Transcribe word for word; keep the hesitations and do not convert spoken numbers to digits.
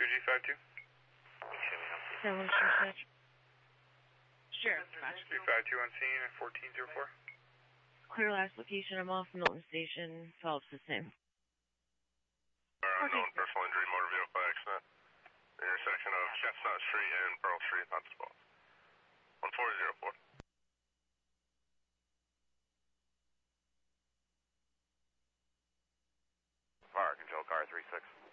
two G five two. Seven dispatch. Sheriff dispatch. G five two on scene at fourteen zero four. Clear last location. I'm off Milton Station. Phelps the same. Unknown personal injury motor vehicle accident. Intersection of Chestnut Street and Pearl Street, hot spot. one four zero four. Fire control car three six.